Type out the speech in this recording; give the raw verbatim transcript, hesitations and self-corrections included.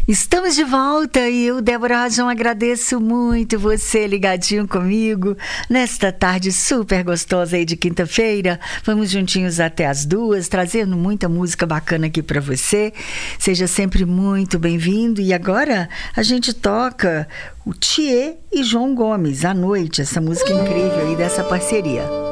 Estamos de volta e eu, Débora Rajão, agradeço muito você ligadinho comigo nesta tarde super gostosa aí de quinta-feira. Vamos juntinhos até as duas, trazendo muita música bacana aqui para você. Seja sempre muito bem-vindo. E agora a gente toca o Thier e João Gomes, à noite, essa música incrível aí dessa parceria.